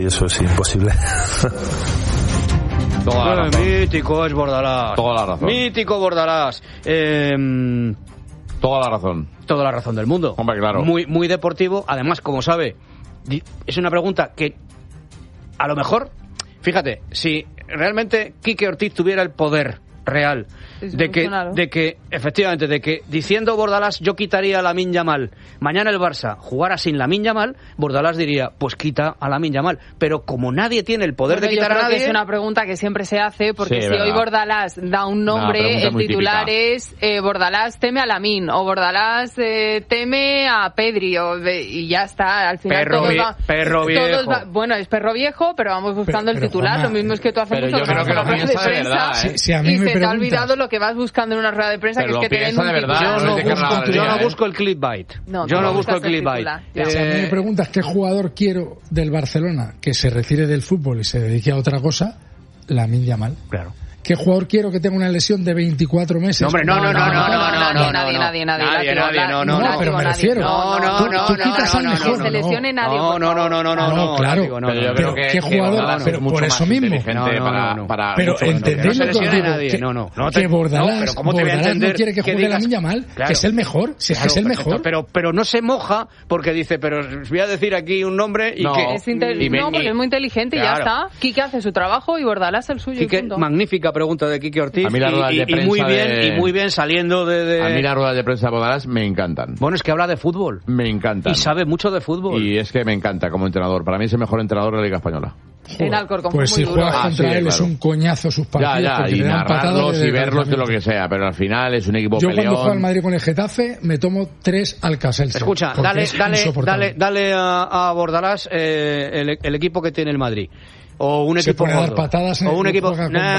Eso es imposible. Mítico es Bordalás. Toda la razón. Mítico Bordalás. Toda la razón. Toda la razón del mundo. Hombre, claro. Muy deportivo. Además, como sabe, es una pregunta que a lo mejor, fíjate, si realmente Quique Ortiz tuviera el poder real de que efectivamente, de que diciendo Bordalás yo quitaría a Lamine Yamal, mañana el Barça jugara sin Lamine Yamal, Bordalás diría pues quita a Lamine Yamal, pero como nadie tiene el poder de quitar a nadie, que es una pregunta que siempre se hace, porque si hoy Bordalás da un nombre, el titular es Bordalás teme a Lamine o Bordalás teme a Pedri y ya está, al final perro viejo. Bueno, es perro viejo, pero vamos buscando el titular, Juanma, lo mismo es que tú haces mucho trabajo en la rueda de prensa si a mí y me se te ha preguntas, olvidado lo que vas buscando en una rueda de prensa, que es que te den un titular. Yo no busco el clickbait. Yo no busco el clickbait. Si a mí me preguntas qué jugador quiero del Barcelona que se retire del fútbol y se dedique a otra cosa, Lamine Yamal. Claro. ¿Qué jugador quiero que tenga una lesión de 24 meses? No, hombre, no. Nadie. No, pero me refiero. Tú quitas al mejor. Que se lesione nadie. No, claro. Pero ¿qué jugador? Pero por eso mismo. Pero entendéis lo que os digo. Que Bordalás no quiere que juegue Lamine Yamal, que es el mejor. Si es que es el mejor. Pero no se moja porque dice, pero os voy a decir aquí un nombre y que... No, porque es muy inteligente y ya está. Quique hace su trabajo y Bordalás el suyo. Magnífica pregunta de Quique Ortiz. A mí las ruedas de prensa y muy bien saliendo de... A mí las ruedas de prensa de Bordalás me encantan. Bueno, es que habla de fútbol. Me encantan. Y sabe mucho de fútbol. Y es que me encanta como entrenador. Para mí es el mejor entrenador de la Liga Española. En Alcorcón pues si juegas contra él es un coñazo sus partidos. Y narrarlos y verlos de lo que sea, pero al final es un equipo peleón. Yo cuando juego al Madrid con el Getafe me tomo 3 Alka-Seltzer. Escucha, dale a Bordalás el equipo que tiene el Madrid. O un equipo se pone a dar patadas o un equipo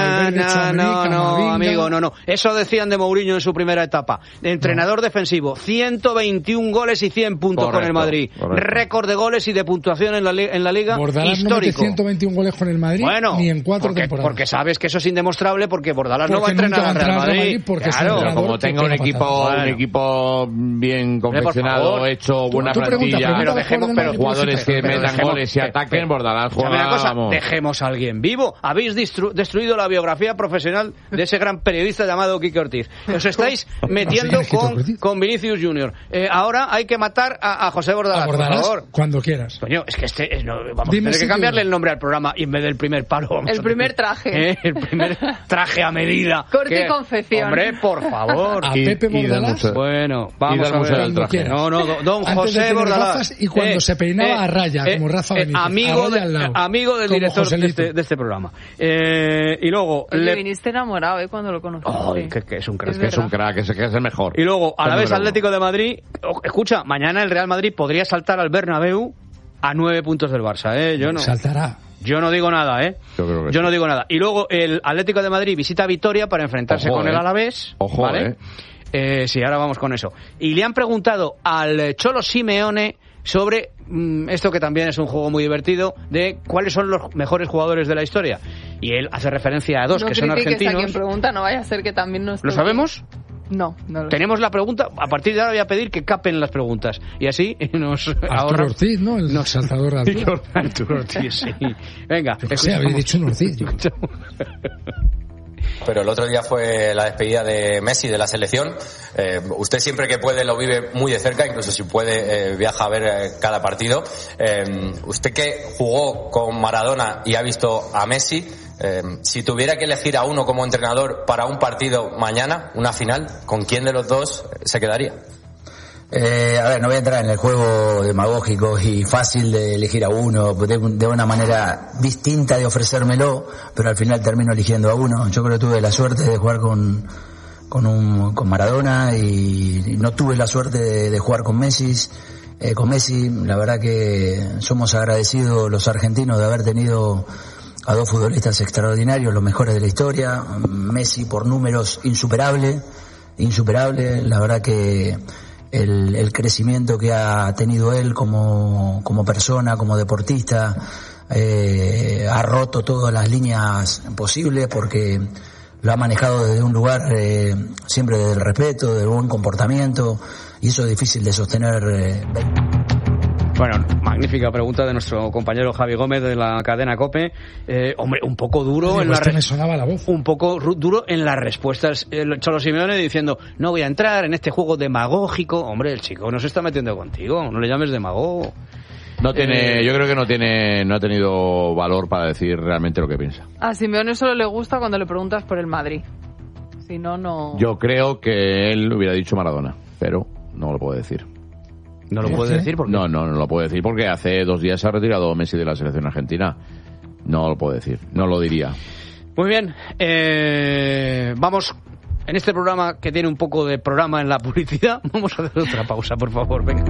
no, amigo, no. Eso decían de Mourinho en su primera etapa. Entrenador defensivo, 121 goles y 100 puntos con el Madrid. Récord de goles y de puntuación en la Liga. Bordalás histórico. No mete 121 goles con el Madrid ni en 4 temporadas. Porque sabes que eso es indemostrable, porque Bordalás no va a entrenar al Real Madrid. Claro, como tenga un equipo bien confeccionado, hecho buena plantilla, pero jugadores que metan goles y ataquen, Bordalás juega, dejemos a alguien vivo. Habéis destruido la biografía profesional de ese gran periodista llamado Quique Ortiz. Os estáis metiendo con Vinicius Junior. Ahora hay que matar a José Bordalás, por favor. Cuando quieras. Coño, es que vamos a tener que cambiarle el nombre al programa y en vez del primer palo. El primer traje. El primer traje a medida. Corte y confección. Hombre, por favor. A Pepe Bordalás. Bueno, vamos a ver. Don José Bordalás. Y cuando se peinaba a raya, como Rafa Benítez. Amigo del director de este programa. Y luego... viniste enamorado cuando lo conocí. Que es un crack. Es un crack, es el mejor. Y luego, a la vez Atlético de Madrid... Escucha, mañana el Real Madrid podría saltar al Bernabéu a 9 puntos del Barça, Yo no... Saltará. Yo no digo nada, Yo no digo nada. Y luego el Atlético de Madrid visita Vitoria para enfrentarse con el Alavés. Ojo, ¿vale? Sí, ahora vamos con eso. Y le han preguntado al Cholo Simeone sobre esto, que también es un juego muy divertido, de cuáles son los mejores jugadores de la historia. Y él hace referencia a dos que son argentinos. A quien pregunta, no vaya a ser que también nos... ¿Lo sabemos? No lo Tenemos la pregunta. A partir de ahora voy a pedir que capen las preguntas. Y así nos Arturo Ortiz, ¿no? El saltador de Arturo Ortiz, sí. Venga. Habéis dicho un Ortiz. Pero el otro día fue la despedida de Messi de la selección. Usted siempre que puede lo vive muy de cerca, incluso si puede viaja a ver cada partido. Usted que jugó con Maradona y ha visto a Messi, si tuviera que elegir a uno como entrenador para un partido mañana, una final, ¿con quién de los dos se quedaría? A ver, no voy a entrar en el juego demagógico y fácil de elegir a uno, de una manera distinta de ofrecérmelo, pero al final termino eligiendo a uno. Yo creo que tuve la suerte de jugar con Maradona y no tuve la suerte de jugar con Messi. La verdad que somos agradecidos los argentinos de haber tenido a dos futbolistas extraordinarios, los mejores de la historia. Messi por números insuperable. La verdad que el crecimiento que ha tenido él como persona, como deportista, ha roto todas las líneas posibles porque lo ha manejado desde un lugar siempre del respeto, del buen comportamiento, y eso es difícil de sostener. Bueno, magnífica pregunta de nuestro compañero Javi Gómez de la cadena COPE. Hombre, un poco duro me sonaba la voz. Un poco duro en las respuestas. El Cholo Simeone diciendo, no voy a entrar en este juego demagógico. Hombre, el chico no se está metiendo contigo, no le llames demagogo. No tiene, yo creo que no ha tenido valor para decir realmente lo que piensa. A Simeone solo le gusta cuando le preguntas por el Madrid. Si no, no. Yo creo que él hubiera dicho Maradona, pero no lo puedo decir. ¿No lo puede decir? ¿Por qué? No lo puedo decir porque hace 2 días se ha retirado Messi de la selección argentina. No lo puedo decir, no lo diría. Muy bien, vamos, en este programa que tiene un poco de programa en la publicidad, vamos a hacer otra pausa, por favor, venga.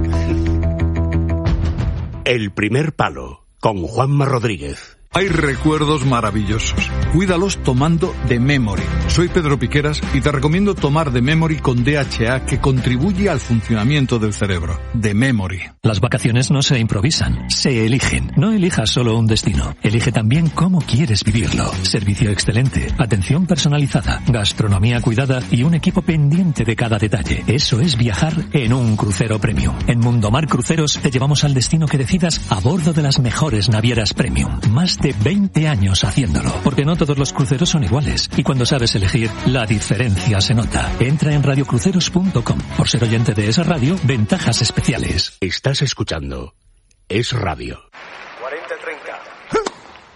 El primer palo, con Juanma Rodríguez. Hay recuerdos maravillosos. Cuídalos tomando The Memory. Soy Pedro Piqueras y te recomiendo tomar The Memory con DHA, que contribuye al funcionamiento del cerebro. The Memory. Las vacaciones no se improvisan, se eligen. No elijas solo un destino. Elige también cómo quieres vivirlo. Servicio excelente, atención personalizada, gastronomía cuidada y un equipo pendiente de cada detalle. Eso es viajar en un crucero premium. En Mundomar Cruceros te llevamos al destino que decidas a bordo de las mejores navieras premium. Más de 20 años haciéndolo, porque no todos los cruceros son iguales, y cuando sabes elegir, la diferencia se nota. Entra en radiocruceros.com. Por ser oyente de Es Radio, ventajas especiales. Estás escuchando Es Radio. 40-30.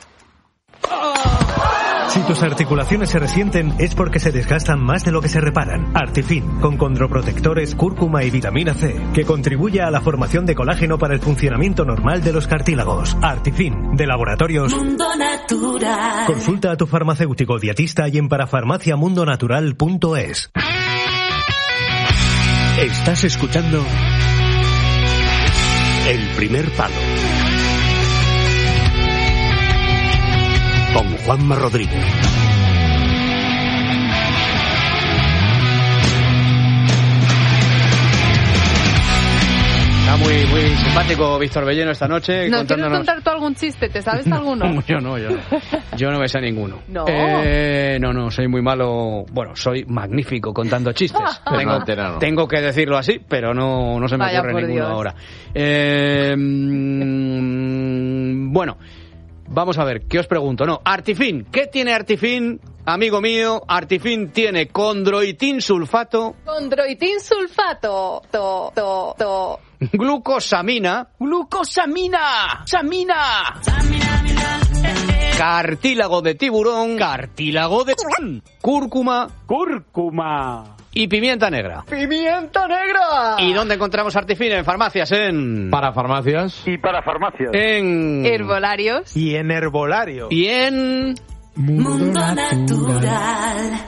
Si tus articulaciones se resienten es porque se desgastan más de lo que se reparan. Artifin, con condroprotectores, cúrcuma y vitamina C, que contribuye a la formación de colágeno para el funcionamiento normal de los cartílagos. Artifin, de Laboratorios Mundo Natural. Consulta a tu farmacéutico dietista y en parafarmaciamundonatural.es. Estás escuchando El primer palo, con Juanma Rodríguez. Está muy simpático Víctor Belleno esta noche. ¿No quieres contar tú algún chiste? ¿Te sabes alguno? Yo no me sé ninguno. No. No, soy muy malo. Bueno, soy magnífico contando chistes. Tengo que decirlo así, pero no se me ocurre ninguno Dios. Ahora. Bueno. Vamos a ver, ¿qué os pregunto? No, Artifin. ¿Qué tiene Artifin, amigo mío? Artifin tiene condroitin sulfato. Condroitin sulfato. Glucosamina. Samina. Cartílago de tiburón. Cúrcuma. Y pimienta negra. ¿Y dónde encontramos Artifin? En farmacias, Parafarmacias. Y parafarmacias. En herbolarios. Y en herbolario. Y en Mundo Natural.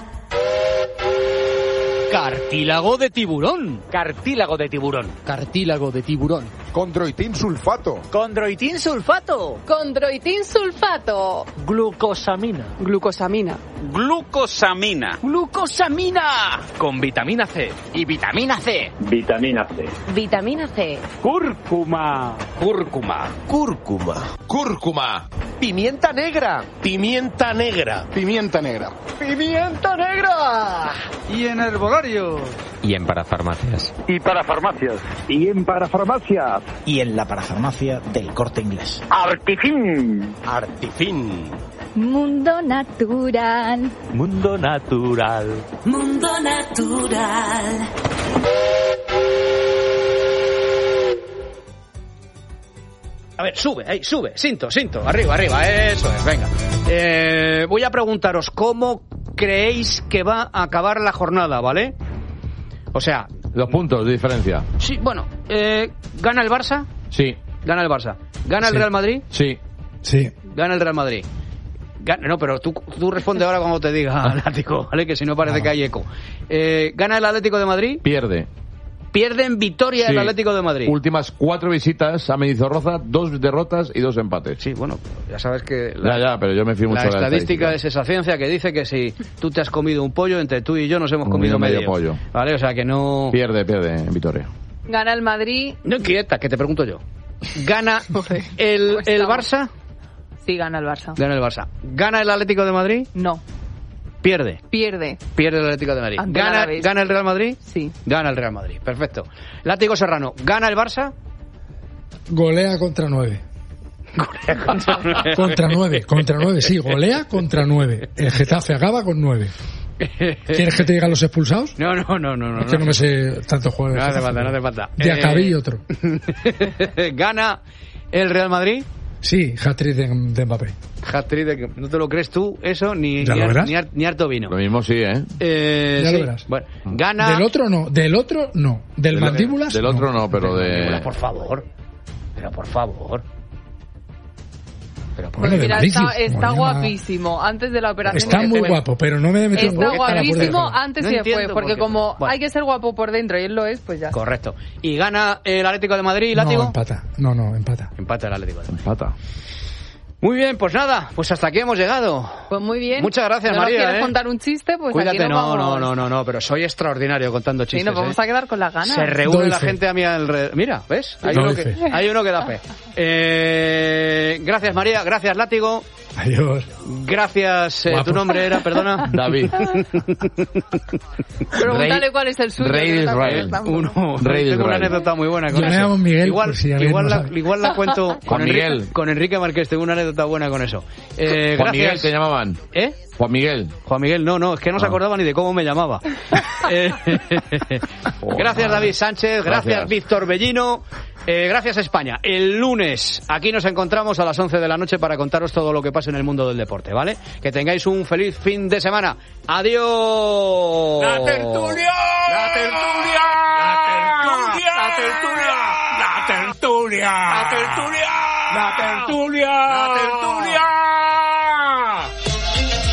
Cartílago de tiburón. Condroitin sulfato. Glucosamina. Con vitamina C. Y vitamina C. Cúrcuma. Pimienta negra. Y en herbolarios. Y en parafarmacias. Y parafarmacias. Y en la parafarmacia del Corte Inglés. Artifin. Mundo Natural. A ver, sube. Cinto. Arriba, eso es, venga. Voy a preguntaros cómo creéis que va a acabar la jornada, ¿vale? O sea... 2 puntos de diferencia. Sí, bueno, ¿gana el Barça? Sí. ¿Gana el Barça? ¿Gana el Real Madrid? Sí. ¿Gana el Real Madrid? No, pero tú responde ahora cuando te diga Atlético, ¿vale? Que si no parece que hay eco. ¿Gana el Atlético de Madrid? Pierde en Vitoria el Atlético de Madrid. Últimas 4 visitas a Mendizorroza, 2 derrotas y 2 empates. Sí, bueno, ya sabes que... pero yo me fío mucho de la estadística es esa ciencia que dice que si tú te has comido un pollo, entre tú y yo nos hemos comido medio pollo. Vale, o sea que no... Pierde en Vitoria. ¿Gana el Madrid? No, quieta, que te pregunto yo. ¿Gana el Barça? Sí, gana el Barça. ¿Gana el Atlético de Madrid? No. Pierde el Atlético de Madrid. ¿Gana el Real Madrid? Sí. Gana el Real Madrid, perfecto. Látigo Serrano, ¿gana el Barça? golea contra 9. Contra 9, sí, golea contra 9. El Getafe acaba con 9. ¿Quieres que te digan los expulsados? No. Es que no me sé tantos jugadores. No hace falta. Diacabí y otro. ¿Gana el Real Madrid? Sí, hat-trick de Mbappé. Hat-trick ¿no te lo crees tú eso? Ni harto vino. Lo mismo sí, ya sí. Lo verás. Bueno, gana... Del otro no. Del mandíbulas del otro no, pero de... Por favor. Bueno, mira, está guapísimo. Antes de la operación. Está muy guapo, pero no me he metido en Está guapísimo antes y después, porque como hay que ser guapo por dentro y él lo es, pues ya. Correcto. ¿Y gana el Atlético de Madrid, Látigo? No, empata. No, empata. Empata el Atlético de Madrid. Empata. Muy bien, pues nada, pues hasta aquí hemos llegado. Pues muy bien. Muchas gracias, María. ¿Quieres contar un chiste? Pues cuídate, aquí nos vamos. No, pero soy extraordinario contando chistes. Sí, nos vamos a quedar con las ganas. Se reúne la gente a mi alrededor. Mira, ¿ves? Hay uno que da fe. Gracias, María. Gracias, Látigo. Adiós. Gracias. Tu nombre era, perdona. David. Pregúntale cuál es el suyo. Rey de Israel. Tengo una anécdota muy buena con eso. Yo me llamo Miguel. Igual la cuento con Miguel. Con Enrique Marqués. Tengo una anécdota buena con eso. Juan Miguel te llamaban. Juan Miguel, no, es que no se acordaba ni de cómo me llamaba. Gracias, David Sánchez. Gracias. Víctor Bellino. Gracias, España. El lunes aquí nos encontramos a las 11 de la noche para contaros todo lo que pasa en el mundo del deporte, ¿vale? Que tengáis un feliz fin de semana. ¡Adiós! ¡La tertulia! ¡La tertulia! ¡La tertulia! ¡La tertulia! ¡La tertulia! ¡La tertulia! ¡La tertulia!